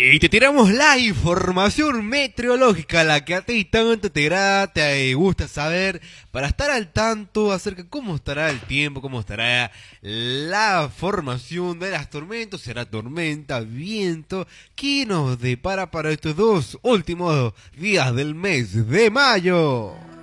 Y te tiramos la información meteorológica, la que a ti tanto te agrada, te gusta saber, para estar al tanto acerca de cómo estará el tiempo, cómo estará la formación de las tormentas, será tormenta, viento, que nos depara para estos dos últimos días del mes de mayo.